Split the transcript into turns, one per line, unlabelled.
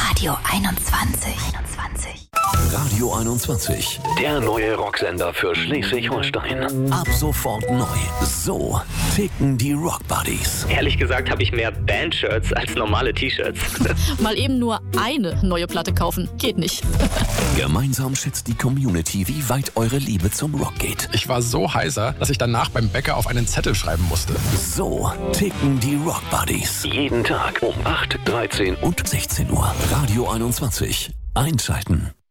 Radio 21.
Radio 21, der neue Rocksender für Schleswig-Holstein. Ab sofort neu. So ticken die Rock Buddies.
Ehrlich gesagt habe ich mehr Band-Shirts als normale T-Shirts.
Mal eben nur eine neue Platte kaufen, geht nicht.
Gemeinsam schätzt die Community, wie weit eure Liebe zum Rock geht.
Ich war so heiser, dass ich danach beim Bäcker auf einen Zettel schreiben musste.
So ticken die Rock Buddies. Jeden Tag um 8, 13 und 16 Uhr. Radio 21. Einschalten.